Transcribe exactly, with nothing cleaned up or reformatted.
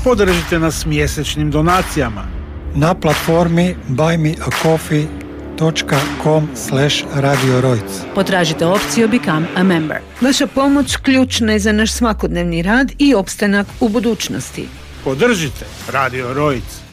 Podržite nas mjesečnim donacijama na platformi buymeacoffee dot com slash radio rojc. Potražite opciju Become a Member. Vaša pomoć ključna je za naš svakodnevni rad i opstanak u budućnosti. Podržite Radio Rojc.